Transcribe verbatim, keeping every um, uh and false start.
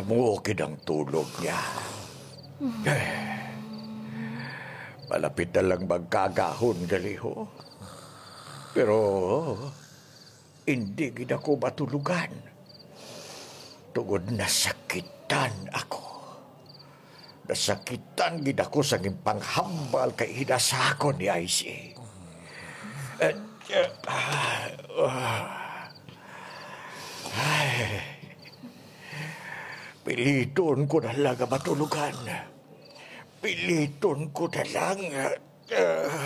Amo ang tulog niya. Eh, malapit na lang magkagahon, galiho. Pero, hindi gid ako matulugan. Tungod nasakitan ako. Nasakitan gid ako sa panghambal kay hinasakon ni I C. Eh, eh, ah, ah. Ay, piliton ko na lang ang matulugan. Piliton ko na lang. Uh,